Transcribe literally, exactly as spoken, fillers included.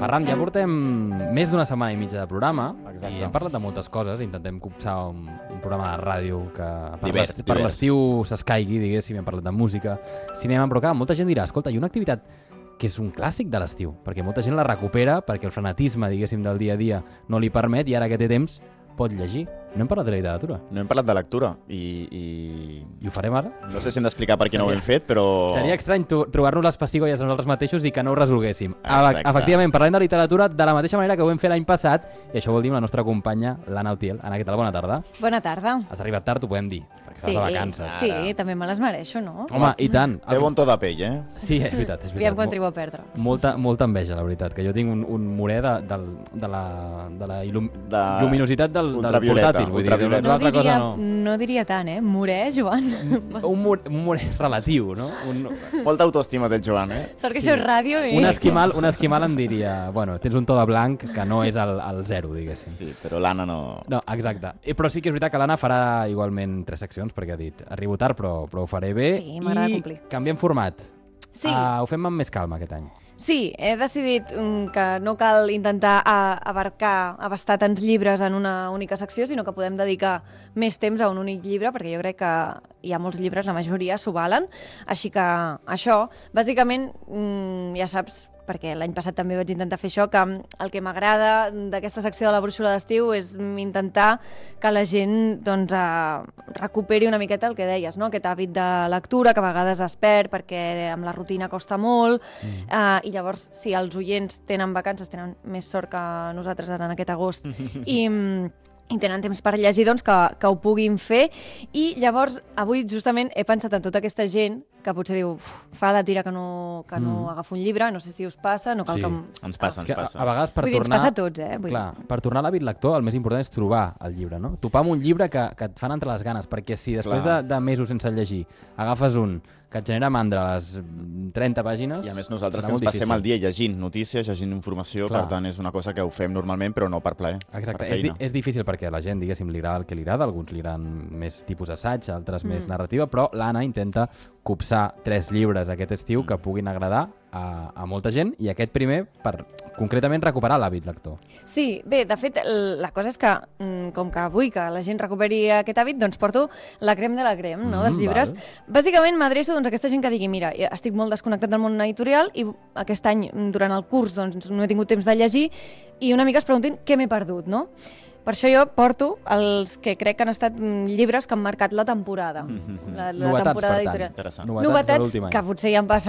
Ferran, ja portem més d'una setmana i mitja de programa. Exacte. I hem parlat de moltes coses. Intentem copsar un, un programa de ràdio que per Divers, l'es- per divers. l'estiu s'escaigui, diguéssim. Hem parlat de música, cinema, però clar, molta gent dirà, escolta, hi ha una activitat que és un clàssic de l'estiu, perquè molta gent la recupera perquè el frenetisme, diguéssim, del dia a dia no li permet i ara que té temps pot llegir. No hem parlat de literatura. No hem parlat de lectura i, i... I ho farem ara? no sé si hem d'explicar per què no ho Seria- hem fet, però... Seria estrany tu- trobar-nos les pessigolles a nosaltres mateixos i que no ho resolguéssim. Exacte. Efectivament, parlem de literatura de la mateixa manera que ho vam fer l'any passat, i això vol dir amb la nostra companya, l'Anna Utiel. Anna, què tal? Bona tarda. Bona tarda. Has arribat tard, ho podem dir, perquè estàs de vacances. sí, també me les mereixo, no? Home, i tant. Té bon to de pell, eh? Sí, és veritat, és veritat. Aviam quan trigo a perdre. Molta, molta enveja, la veritat, que jo tinc un, un morè de, del, de la, de la illum... De lluminositat del, del ultravioleta, portàtil. Vull dir, ultravioleta. una No altra diria, cosa no. no diria tant, eh? Morè, Joan. Un, mor, un morè relatiu, no? Un, Molta autoestima del Joan, eh? Sort que Sí. això és ràdio i... un, esquimal, un esquimal em diria, bueno, tens un to de blanc que no és el, el zero, diguéssim. Sí, però l'Anna no... No, exacte. I, però sí que és veritat que l'Anna farà igualment tres seccions, perquè ha dit, arribo tard, però, però ho faré bé. Sí, m'agrada I complir. canviem format. Sí. Uh, ho fem amb més calma aquest any. Sí, he decidit mm, que no cal intentar a, abarcar, abastar tants llibres en una única secció, sinó que podem dedicar més temps a un únic llibre, perquè jo crec que hi ha molts llibres, la majoria s'ho valen. Així que això, bàsicament, mm, ja saps, perquè l'any passat també vaig intentar fer això, que el que m'agrada d'aquesta secció de la brúixola d'estiu és intentar que la gent doncs, eh, recuperi una miqueta el que deies, no? Aquest hàbit de lectura que a vegades es perd perquè amb la rutina costa molt, mm. eh, i llavors si els oients tenen vacances, tenen més sort que nosaltres ara en aquest agost, i... i tenen temps per llegir, doncs que, que ho puguin fer. I llavors, avui justament he pensat en tota aquesta gent que potser diu, fa la tira que no, que no Mm. agafo un llibre, no sé si us passa, no cal Sí. que... em- Ens passa, És ens que passa. a, a vegades per Vull dir, ens tornar... passa a tots, eh? Vull Clar, per tornar a l'hàbit lector, el més important és trobar el llibre, no? Topar amb un llibre que, que et fan entre les ganes, perquè si després de, Clar. de mesos sense llegir agafes un que et genera mandra a les trenta pàgines... I a més nosaltres serà que ens molt passem difícil. el dia llegint notícies, llegint informació, Clar. per tant és una cosa que ho fem normalment però no per plaer, Exacte, per és, di feina. és difícil perquè a la gent, diguéssim, li agrada el que li agrada, alguns li agraden més tipus assaig, altres més Mm. narrativa, però l'Anna intenta copsar tres llibres aquest estiu que puguin agradar a, a molta gent, i aquest primer per concretament recuperar l'hàbit lector. Sí, bé, de fet, l- la cosa és que, mm, com que vull que la gent recuperi aquest hàbit, doncs porto la crem de la crem, no?, dels Mm, llibres. val. Bàsicament m'adreço doncs, a aquesta gent que digui, mira, estic molt desconnectat del món editorial i aquest any, mm, durant el curs, doncs, no he tingut temps de llegir i una mica es preguntin què m'he perdut, no? Per això jo porto els que crec que han estat mm, llibres que han marcat la temporada. La, la Novetats, temporada per tant. editorial. Interessant. Novetats, de Novetats l'últim any. que potser ja han passat